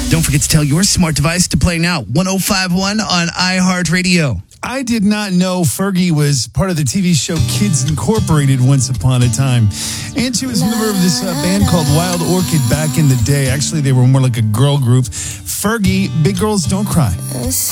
Don't forget to tell your smart device to play now. 105.1 on iHeartRadio. I did not know Fergie was part of the TV show Kids Incorporated once upon a time. And she was a member of this band called Wild Orchid back in the day. Actually, they were more like a girl group. Fergie, Big Girls Don't Cry.